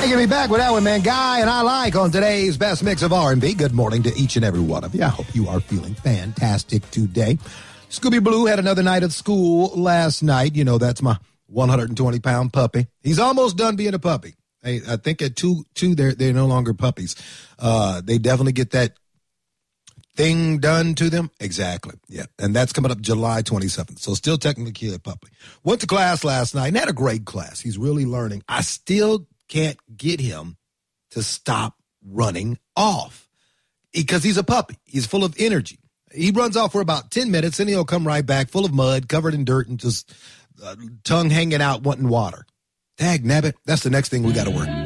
Taking me back with that one, man. Guy and I Like on today's best mix of R&B. Good morning to each and every one of you. I hope you are feeling fantastic today. Scooby Blue had another night at school last night. You know, that's my 120-pound puppy. He's almost done being a puppy. I think at two, they're no longer puppies. They definitely get that thing done to them. Exactly. Yeah. And that's coming up July 27th. So still technically a puppy. Went to class last night and had a great class. He's really learning. I still can't get him to stop running off because he's a puppy. He's full of energy. He runs off for about 10 minutes and he'll come right back full of mud, covered in dirt, and just tongue hanging out wanting water. Dag nabbit. That's the next thing we got to work.